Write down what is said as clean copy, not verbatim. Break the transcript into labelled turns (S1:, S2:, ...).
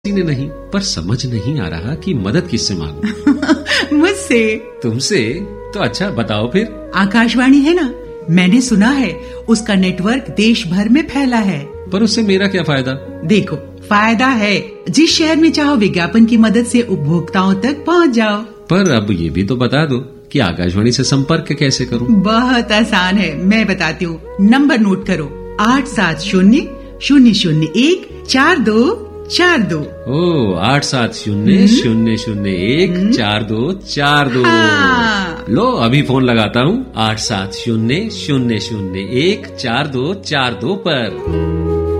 S1: किसी ने नहीं, पर समझ नहीं आ रहा कि मदद किससे मांगूं।
S2: मुझसे।
S1: तुमसे? तो अच्छा बताओ फिर।
S2: आकाशवाणी है ना, मैंने सुना है उसका नेटवर्क देश भर में फैला है।
S1: पर उससे मेरा क्या फायदा?
S2: देखो, फायदा है, जिस शहर में चाहो विज्ञापन की मदद से उपभोक्ताओं तक पहुंच जाओ।
S1: पर अब ये भी तो बता दो कि आकाशवाणी से संपर्क कैसे करूं?
S2: बहुत आसान है, मैं बताती हूँ। नंबर नोट करो, 870-001-4242।
S1: ओ 870-001-4242।
S2: हाँ।
S1: लो अभी फोन लगाता हूँ 870-001-4242 पर।